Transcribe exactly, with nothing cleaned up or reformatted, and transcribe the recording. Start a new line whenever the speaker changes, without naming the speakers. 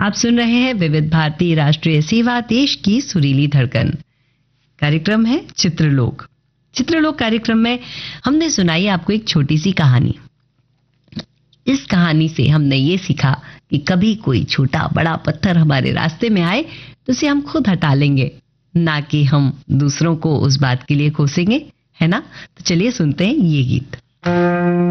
आप सुन रहे हैं विविध भारती राष्ट्रीय सेवा, देश की सुरीली धड़कन। कार्यक्रम है चित्रलोक। चित्रलोक कार्यक्रम में हमने सुनाई आपको एक छोटी सी कहानी। इस कहानी से हमने ये सीखा कि कभी कोई छोटा बड़ा पत्थर हमारे रास्ते में आए तो उसे हम खुद हटा लेंगे, ना कि हम दूसरों को उस बात के लिए कोसेंगे, है ना। तो चलिए सुनते हैं ये गीत।